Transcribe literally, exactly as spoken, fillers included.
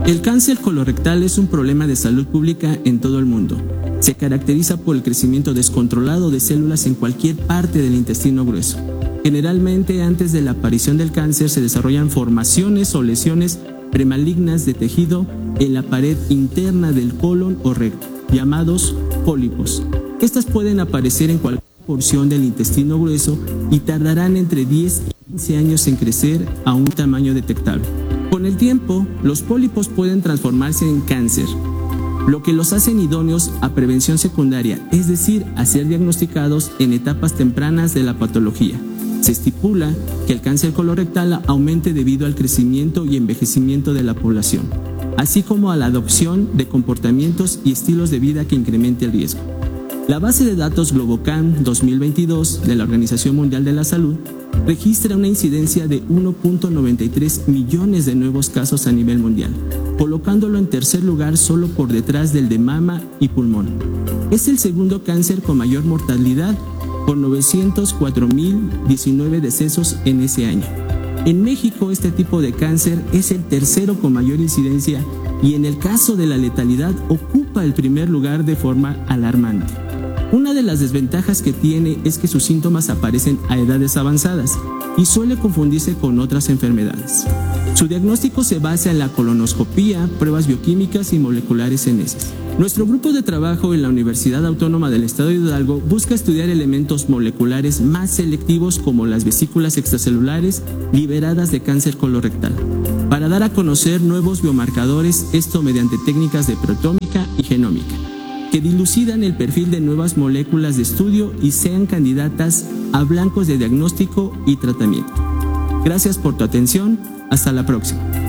El cáncer colorectal es un problema de salud pública en todo el mundo. Se caracteriza por el crecimiento descontrolado de células en cualquier parte del intestino grueso. Generalmente, antes de la aparición del cáncer, se desarrollan formaciones o lesiones premalignas de tejido en la pared interna del colon o recto, llamados pólipos. Estas pueden aparecer en cualquier porción del intestino grueso y tardarán entre diez y quince años en crecer a un tamaño detectable. Con el tiempo, los pólipos pueden transformarse en cáncer, lo que los hacen idóneos a prevención secundaria, es decir, a ser diagnosticados en etapas tempranas de la patología. Se estipula que el cáncer colorectal aumente debido al crecimiento y envejecimiento de la población, así como a la adopción de comportamientos y estilos de vida que incremente el riesgo. La base de datos Globocam dos mil veintidós de la Organización Mundial de la Salud registra una incidencia de uno punto noventa y tres millones de nuevos casos a nivel mundial, colocándolo en tercer lugar solo por detrás del de mama y pulmón. Es el segundo cáncer con mayor mortalidad, con novecientos cuatro mil diecinueve decesos en ese año. En México, este tipo de cáncer es el tercero con mayor incidencia y en el caso de la letalidad ocupa el primer lugar de forma alarmante. Una de las desventajas que tiene es que sus síntomas aparecen a edades avanzadas y suele confundirse con otras enfermedades. Su diagnóstico se basa en la colonoscopía, pruebas bioquímicas y moleculares en heces. Nuestro grupo de trabajo en la Universidad Autónoma del Estado de Hidalgo busca estudiar elementos moleculares más selectivos como las vesículas extracelulares liberadas de cáncer colorectal, para dar a conocer nuevos biomarcadores, esto mediante técnicas de proteómica y genómica, que dilucidan el perfil de nuevas moléculas de estudio y sean candidatas a blancos de diagnóstico y tratamiento. Gracias por tu atención. Hasta la próxima.